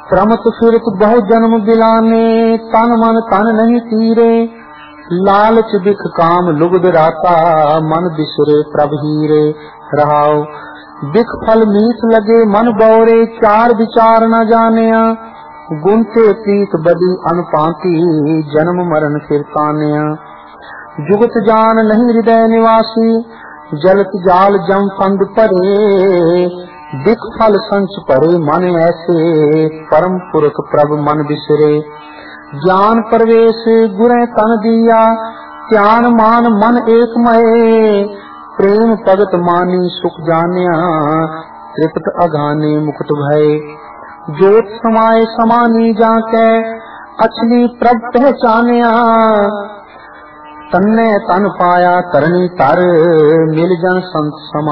क्रमत फिरत बहु जन्म बिलाने, तन मन तन नहीं तीरे। लालच बिख काम लुगद राता, मन बिसरे प्रभ हीरे। रहाओ बिख फल मीठ लगे मन बौरे, चार विचार न जानिया। गुनते प्रीत बदी अनपाती, जन्म मरण फिर तानिया। जुगत जान नहीं हृदय निवासी, जलत जाल जम फंद परे। बिख फल संच परे मन ऐसे, परम पुरख प्रभ मन बिसरे। ज्ञान प्रवेश गुरे तन दिया, ध्यान मान मन एक मये। प्रेम भगत मानी सुख जानिया, तृप्त अघाने मुकुट भय। ज्योत समाये समानी जाके, अछली प्रभ पहचानिया। तन्ने तन पाया करनी तर, मिल जन संत समा।